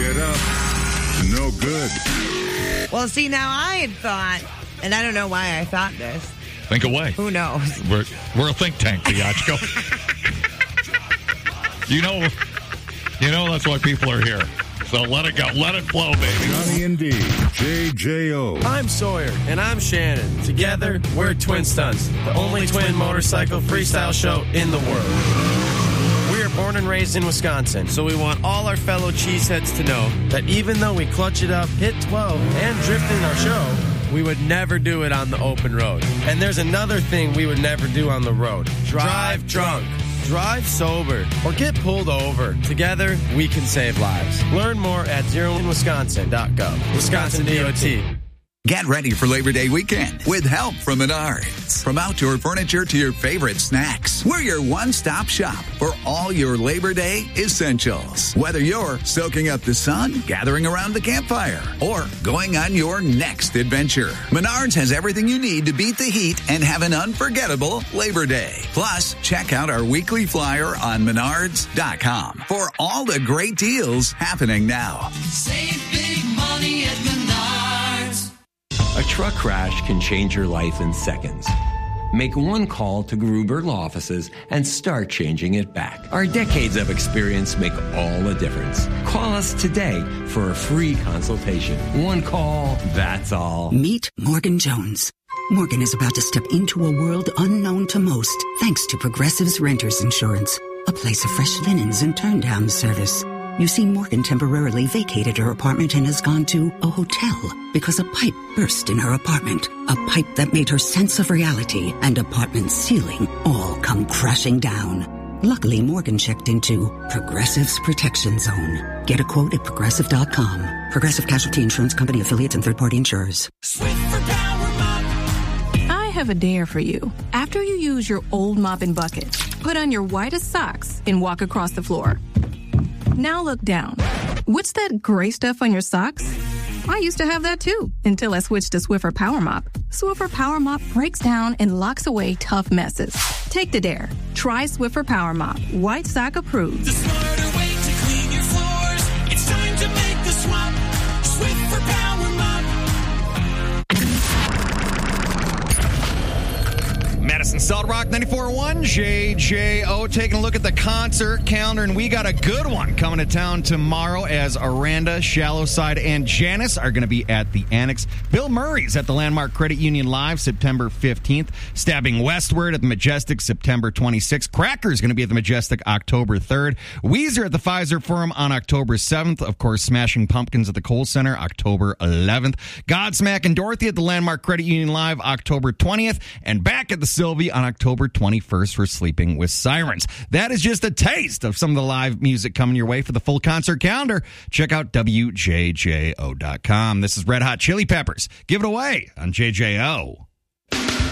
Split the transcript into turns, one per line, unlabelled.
Get up. No good.
Well, see, now I had thought, and I don't know why I thought this.
Think away.
Who knows?
We're a think tank, Biatchko. You know that's why people are here. So let it go. Let it flow, baby.
Johnny and D, JJO.
I'm Sawyer. And I'm Shannon. Together, we're Twin Stunts, the only twin motorcycle freestyle show in the world. We are born and raised in Wisconsin, so we want all our fellow cheeseheads to know that even though we clutch it up, hit 12, and drift in our show, we would never do it on the open road. And there's another thing we would never do on the road. Drive drunk. Drive sober or get pulled over. Together, we can save lives. Learn more at zeroinwisconsin.gov. Wisconsin DOT.
Get ready for Labor Day weekend with help from Menards. From outdoor furniture to your favorite snacks, we're your one-stop shop for all your Labor Day essentials. Whether you're soaking up the sun, gathering around the campfire, or going on your next adventure, Menards has everything you need to beat the heat and have an unforgettable Labor Day. Plus, check out our weekly flyer on Menards.com for all the great deals happening now.
Save big money at Menards.
A truck crash can change your life in seconds. Make one call to Gruber Law Offices and start changing it back. Our decades of experience make all the difference. Call us today for a free consultation. One call, that's all.
Meet Morgan Jones. Morgan is about to step into a world unknown to most, thanks to Progressive's Renters Insurance, a place of fresh linens and turn-down service. You see, Morgan temporarily vacated her apartment and has gone to a hotel because a pipe burst in her apartment. A pipe that made her sense of reality and apartment ceiling all come crashing down. Luckily, Morgan checked into Progressive's Protection Zone. Get a quote at Progressive.com. Progressive Casualty Insurance Company affiliates and third-party insurers.
I have a dare for you. After you use your old mopping bucket, put on your whitest socks and walk across the floor. Now look down. What's that gray stuff on your socks? I used to have that too, until I switched to Swiffer Power Mop. Swiffer Power Mop breaks down and locks away tough messes. Take the dare. Try Swiffer Power Mop. White sock approved.
The smarter way to clean your floors. It's time to make the swap. Swiffer Power Mop.
Madison Solid Rock 94.1, JJO, taking a look at the concert calendar, and we got a good one coming to town tomorrow as Aranda, Shallow Side, and Janice are going to be at the Annex. Bill Murray's at the Landmark Credit Union Live September 15th. Stabbing Westward at the Majestic September 26th. Cracker's going to be at the Majestic October 3rd. Weezer at the Pfizer Forum on October 7th. Of course, Smashing Pumpkins at the Kohl Center October 11th. Godsmack and Dorothy at the Landmark Credit Union Live October 20th. And back at the Sylvie on October 21st for Sleeping with Sirens. That is just a taste of some of the live music coming your way. For the full concert calendar, check out WJJO.com. This is Red Hot Chili Peppers. Give it away on JJO.